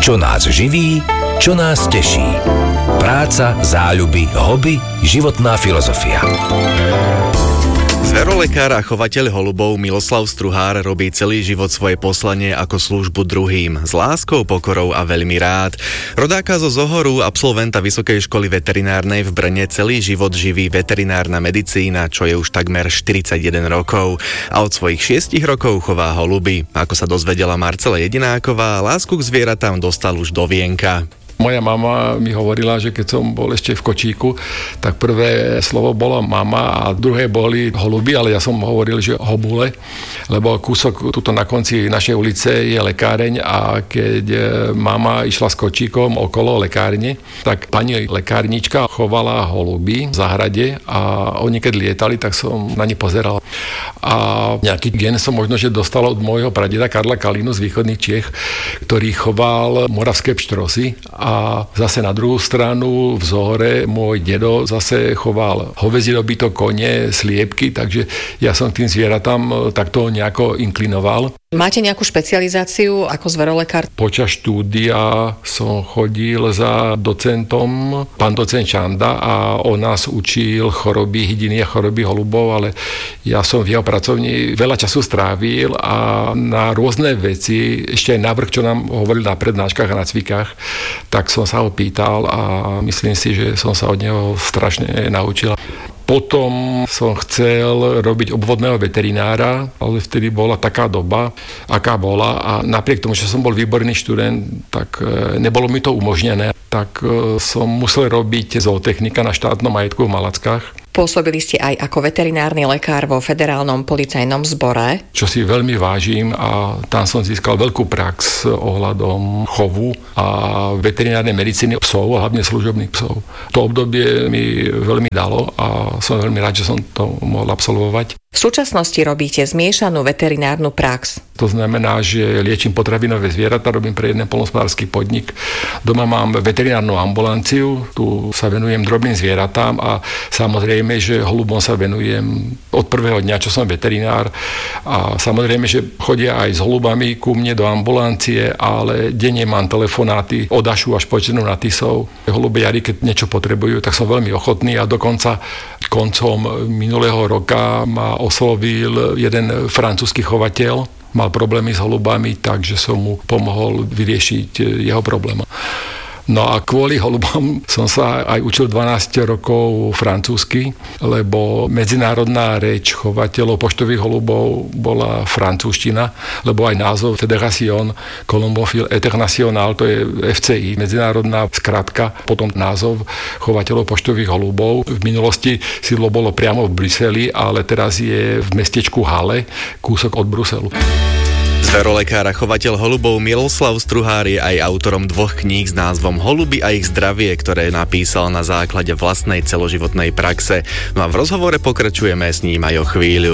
Čo nás živí, čo nás teší. Práca, záľuby, hobby, životná filozofia. Zverolekár a chovateľ holubov Miloslav Struhár robí celý život svoje poslanie ako službu druhým, s láskou, pokorou a veľmi rád. Rodáka zo Zohoru, absolventa Vysokej školy veterinárnej v Brne, celý život živí veterinárna medicína, čo je už takmer 41 rokov. A od svojich 6 rokov chová holuby. Ako sa dozvedela Marcela Jedináková, lásku k zvieratám dostal už do vienka. Moja mama mi hovorila, že keď som bol ešte v kočíku, tak prvé slovo bolo mama a druhé boli holuby, ale ja som hovoril, že hobule, lebo kúsok tuto na konci našej ulice je lekáreň a keď mama išla s kočíkom okolo lekárne, tak pani lekárnička chovala holuby v záhrade a oni keď lietali, tak som na ne pozeral. A nejaký gen som možno, že dostal od môjho pradeda Karla Kalínu z východných Čiech, ktorý choval moravské pštrosy. A zase na druhú stranu v Zohore môj dedo zase choval hoväzí dobytok, kone, sliepky, takže ja som k tým zvieratám takto nejako inklinoval. Máte nejakú špecializáciu ako zverolekár? Počas štúdia som chodil za docentom, pán docent Čanda, a on nás učil choroby hydiny a choroby holubov, ale ja som v jeho pracovni veľa času strávil a na rôzne veci, ešte aj navrch, čo nám hovoril na prednáškach a na cvikách, tak som sa ho pýtal a myslím si, že som sa od neho strašne naučil. Potom som chcel robiť obvodného veterinára, ale vtedy bola taká doba, aká bola, a napriek tomu, že som bol výborný študent, tak nebolo mi to umožnené. Tak som musel robiť zootechnika na štátnom majetku v Malackách. Pôsobili ste aj ako veterinárny lekár vo Federálnom policajnom zbore. Čo si veľmi vážim, a tam som získal veľkú prax ohľadom chovu a veterinárnej medicíny psov, hlavne služobných psov. To obdobie mi veľmi dalo a som veľmi rád, že som to mohol absolvovať. V súčasnosti robíte zmiešanú veterinárnu prax. To znamená, že liečím potravinové zvieratá, robím pre jeden poľnohospodársky podnik. Doma mám veterinárnu ambulanciu, tu sa venujem drobným zvieratám a samozrejme, že holubom sa venujem od prvého dňa, čo som veterinár. A samozrejme, že chodia aj s holubami ku mne do ambulancie, ale denne mám telefonáty od Ašu až po Černú nad Tisou. Holubiari, keď niečo potrebujú, tak som veľmi ochotný a dokonca koncom minulého roka ma oslovil jeden francúzsky chovateľ, mal problémy s holubami, takže som mu pomohol vyriešiť jeho problém. No a kvôli holubom som sa aj učil 12 rokov francúzsky, lebo medzinárodná reč chovateľov poštových holubov bola francúzština, lebo aj názov Fédération Colombophile Internationale, to je FCI, medzinárodná skratka, potom názov chovateľov poštových holubov. V minulosti sídlo bolo priamo v Bruseli, ale teraz je v mestečku Halle, kúsok od Bruselu. Zverolekár a chovateľ holubov Miloslav Struhár je aj autorom 2 kníh s názvom Holuby a ich zdravie, ktoré napísal na základe vlastnej celoživotnej praxe. No a v rozhovore pokračujeme s ním aj o chvíľu.